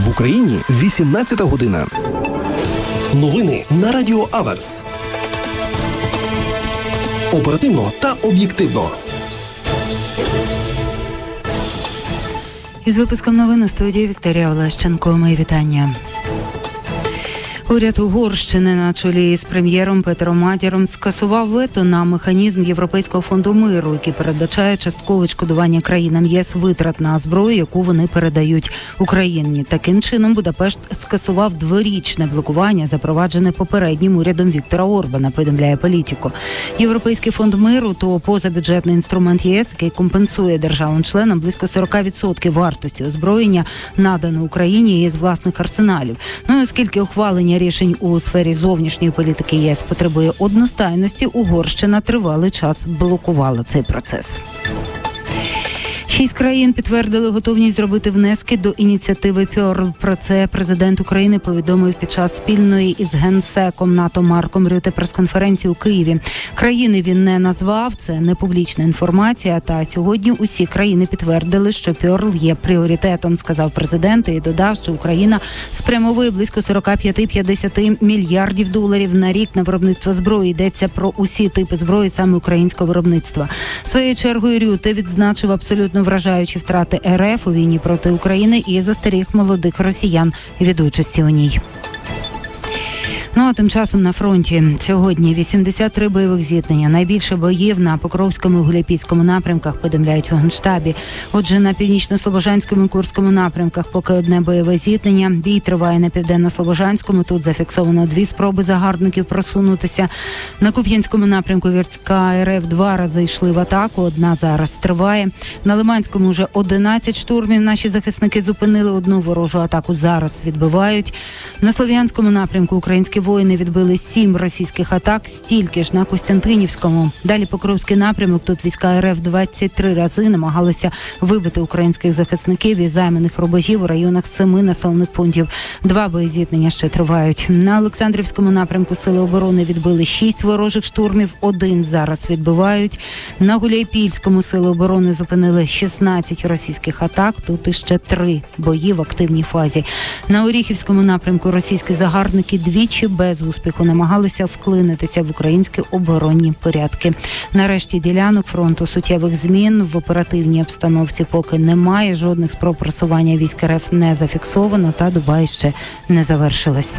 В Україні 18 година. Новини на Радіо Аверс. Оперативно та об'єктивно. Із випуском новин у студії Вікторія Олещенко. Мої вітання. Уряд Угорщини на чолі з прем'єром Петером Мадяром скасував вето на механізм Європейського фонду миру, який передбачає часткове відшкодування країнам ЄС витрат на зброю, яку вони передають Україні. Таким чином, Будапешт скасував дворічне блокування, запроваджене попереднім урядом Віктора Орбана, повідомляє Політіко. Європейський фонд миру – то позабюджетний інструмент ЄС, який компенсує державам-членам близько 40% вартості озброєння, надано Україні із власних арсеналів. Оскільки ухвалення рішень у сфері зовнішньої політики ЄС потребує одностайності, Угорщина тривалий час блокувала цей процес. 6 країн підтвердили готовність зробити внески до ініціативи Pearl. Про це президент України повідомив під час спільної із генсеком НАТО Марком Рюте прес-конференції у Києві. Країни він не назвав, це не публічна інформація, та сьогодні усі країни підтвердили, що Pearl є пріоритетом, сказав президент, і додав, що Україна спрямовує близько 45-50 мільярдів доларів на рік на виробництво зброї. Йдеться про усі типи зброї саме українського виробництва. Своєю чергою Рюте відзначив абсолютно вражаючі втрати РФ у війні проти України і застеріг молодих росіян від участі у ній. А тим часом на фронті сьогодні 83 бойових зіткнення. Найбільше боїв на Покровському і Гуляйпільському напрямках, повідомляють у Генштабі. Отже, на Північно-Слобожанському і Курському напрямках поки одне бойове зіткнення. Бій триває на Південно-Слобожанському. Тут зафіксовано 2 спроби загарбників просунутися. На Куп'янському напрямку війська РФ 2 рази йшли в атаку, одна зараз триває. На Лиманському вже 11 штурмів. Наші захисники зупинили одну ворожу атаку, зараз відбивають. На Слов'янському напрямку українські воїни відбили 7 російських атак, стільки ж на Костянтинівському. Далі Покровський напрямок, тут війська РФ 23 рази намагалися вибити українських захисників із займаних рубежів у районах 7 населених пунктів. 2 боєзіткнення ще тривають. На Олександрівському напрямку сили оборони відбили 6 ворожих штурмів, 1 зараз відбивають. На Гуляйпільському сили оборони зупинили 16 російських атак, тут іще 3 бої в активній фазі. На Оріхівському напрямку російські загарбники двічі без успіху намагалися вклинитися в українські оборонні порядки. Нарешті ділянок фронту суттєвих змін в оперативній обстановці поки немає. Жодних спроб просування військ РФ не зафіксовано, та доба ще не завершилась.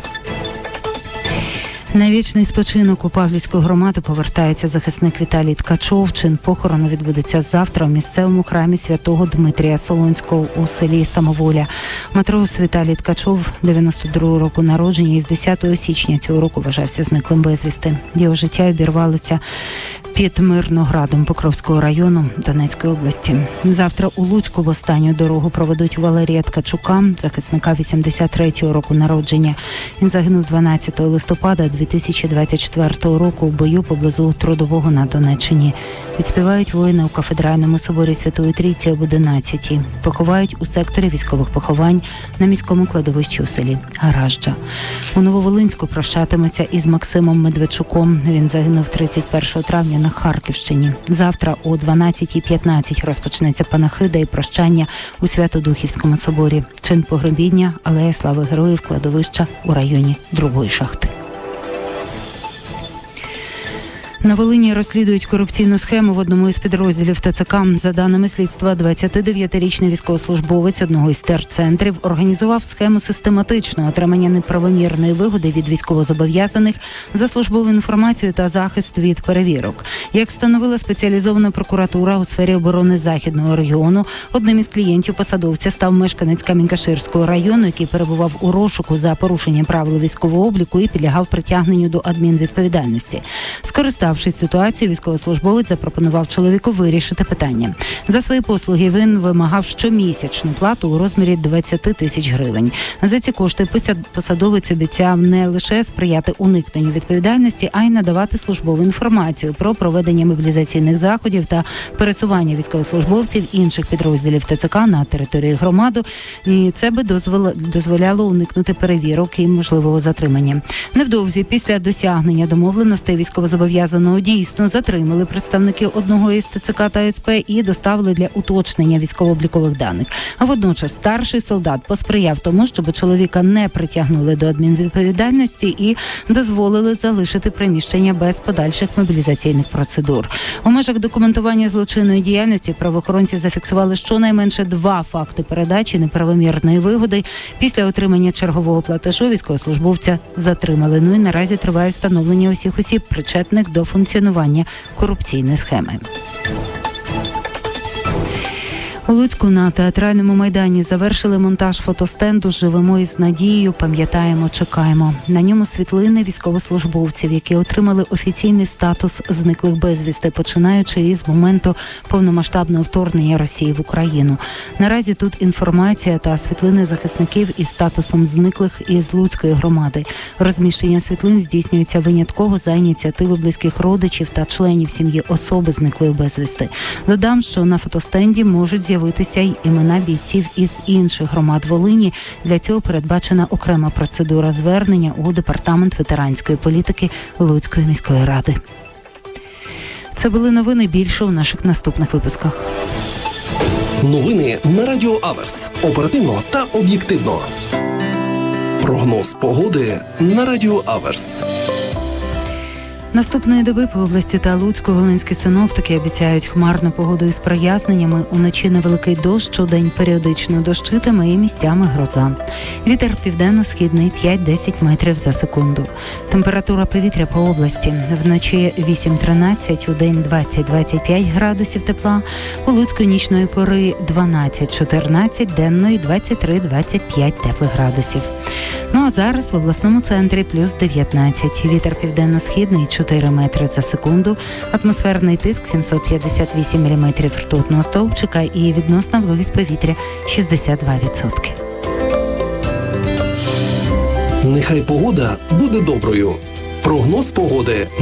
На вічний спочинок у Павлівську громаду повертається захисник Віталій Ткачов. Чин похорону відбудеться завтра у місцевому храмі святого Дмитрія Солонського у селі Самоволя. Матрос Віталій Ткачов, 92-го року народження, із 10 січня цього року вважався зниклим безвісти. Його життя обірвалося під Мирноградом Покровського району Донецької області. Завтра у Луцьку в останню дорогу проведуть Валерія Ткачука, захисника 83-го року народження. Він загинув 12 листопада 2024 року в бою поблизу Трудового на Донеччині. Відспівають воїни у кафедральному соборі Святої Трійці об 11-й. Поховають у секторі військових поховань на міському кладовищі у селі Гаражджа. У Нововолинську прощатимуться із Максимом Медведчуком. Він загинув 31 травня на Харківщині. Завтра о 12:15 розпочнеться панахида і прощання у Свято-Духівському соборі. Чин погребіння Алея Слави Героїв, кладовища у районі Другої шахти. На Волині розслідують корупційну схему в одному із підрозділів ТЦК. За даними слідства, 29-річний військовослужбовець одного із терцентрів організував схему систематичного отримання неправомірної вигоди від військовозобов'язаних за службову інформацію та захист від перевірок. Як встановила спеціалізована прокуратура у сфері оборони Західного регіону, одним із клієнтів посадовця став мешканець Камінь-Каширського району, який перебував у розшуку за порушення правил військового обліку і підлягав притягненню до адмінвідповідальності. Скориставшись ситуацією, військовослужбовець запропонував чоловіку вирішити питання. За свої послуги він вимагав щомісячну плату у розмірі 20 тисяч гривень. За ці кошти посадовець обіцяв не лише сприяти уникненню відповідальності, а й надавати службову інформацію про проведення мобілізаційних заходів та пересування військовослужбовців інших підрозділів ТЦК на території громади. І це би дозволяло уникнути перевірок і можливого затримання. Невдовзі після досягнення домовленостей військовозобов'язаний підозрюваного дійсно затримали представники одного із ТЦК та СП і доставили для уточнення військово-облікових даних. А водночас старший солдат посприяв тому, щоб чоловіка не притягнули до адмінвідповідальності і дозволили залишити приміщення без подальших мобілізаційних процедур. У межах документування злочинної діяльності правоохоронці зафіксували щонайменше 2 факти передачі неправомірної вигоди. Після отримання чергового платежу військовослужбовця затримали. Ну і наразі триває встановлення усіх осіб, причетних до функціонування корупційної схеми. У Луцьку на Театральному майдані завершили монтаж фотостенду «Живемо із надією, пам'ятаємо, чекаємо». На ньому світлини військовослужбовців, які отримали офіційний статус зниклих безвісти, починаючи із моменту повномасштабного вторгнення Росії в Україну. Наразі тут інформація та світлини захисників із статусом зниклих із Луцької громади. Розміщення світлин здійснюється винятково за ініціативи близьких родичів та членів сім'ї особи зниклої безвісти. Додам, що на фотостенді можуть з'явитися й імена бійців із інших громад Волині. Для цього передбачена окрема процедура звернення у Департамент ветеранської політики Луцької міської ради. Це були новини, більше у наших наступних випусках. Новини на Радіо Аверс. Оперативно та об'єктивно. Прогноз погоди на Радіо Аверс. Наступної доби по області та Луцьку волинські синоптики обіцяють хмарну погоду із проясненнями. Уночі невеликий дощ, удень періодично дощитиме і місцями гроза. Вітер південно-східний 5-10 метрів за секунду. Температура повітря по області. Вночі 8-13, удень 20-25 градусів тепла. У Луцьку нічної пори 12-14, денної 23-25 теплих градусів. Ну а зараз в обласному центрі плюс 19. Вітер південно-східний 4 метри за секунду. Атмосферний тиск 758 міліметрів ртутного стовпчика і відносна вологість повітря 62%. Нехай погода буде доброю. Прогноз погоди